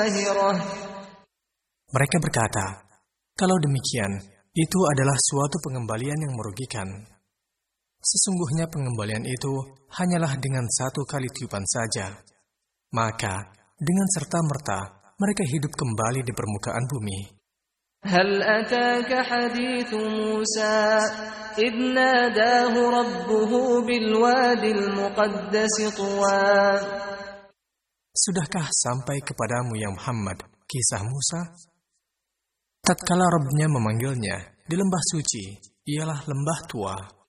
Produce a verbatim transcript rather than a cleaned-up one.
Mereka berkata, kalau demikian, itu adalah suatu pengembalian yang merugikan. Sesungguhnya pengembalian itu hanyalah dengan satu kali tiupan saja. Maka, dengan serta-merta, mereka hidup kembali di permukaan bumi. هل أتاك حديث موسى إذ ناداه ربه بالوادي المقدس طوى. Sudahkah sampai kepadamu ya Muhammad kisah Musa? Tatkala Rabb-Nya memanggilnya di lembah suci, ialah lembah tua.